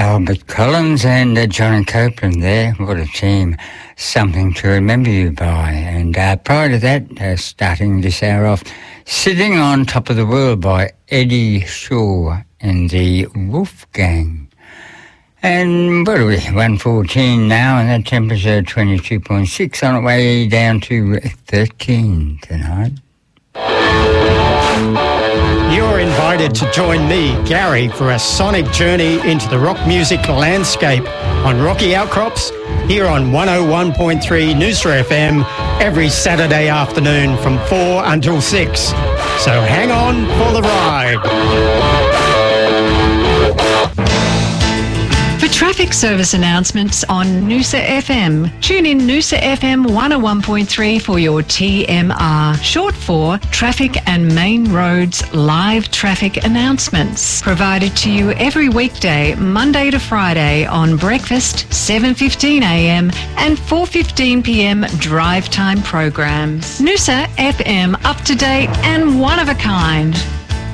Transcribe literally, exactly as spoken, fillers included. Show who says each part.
Speaker 1: Albert Collins and uh, Johnny Copeland there. What a team. Something to remember you by. And uh, prior to that, uh, starting this hour off, Sitting on Top of the World by Eddie Shaw and the Wolfgang. And what are we, one fourteen now, and that temperature twenty-two point six, on its way down to thirteen tonight.
Speaker 2: You're invited to join me, Gary, for a sonic journey into the rock music landscape on Rocky Outcrops here on one oh one point three Noosa F M every Saturday afternoon from four until six. So hang on for the ride.
Speaker 3: For traffic service announcements on Noosa F M, tune in Noosa F M one oh one point three for your T M R, short for Traffic and Main Roads Live Traffic Announcements, provided to you every weekday, Monday to Friday on breakfast, seven fifteen a m and four fifteen p m drive time programs. Noosa F M, up to date and one of a kind.